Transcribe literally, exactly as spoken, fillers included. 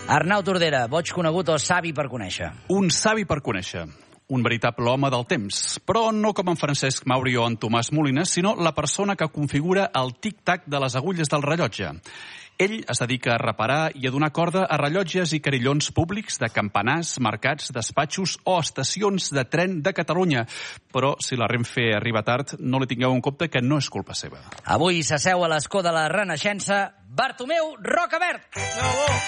Arnau Tordera, boig conegut o savi per conèixer? Un savi per conèixer. Un veritable home del temps, però no com en Francesc Mauri o en Tomàs Molines, sinó la persona que configura el tic-tac de les agulles del rellotge. Ell es dedica a reparar i a donar corda a rellotges i carillons públics de campanars, mercats, despatxos o estacions de tren de Catalunya. Però si la Renfe arriba tard, no li tingueu en compte que no és culpa seva. Avui s'asseu a l'escó de la Renaixença Bartomeu Rocabert.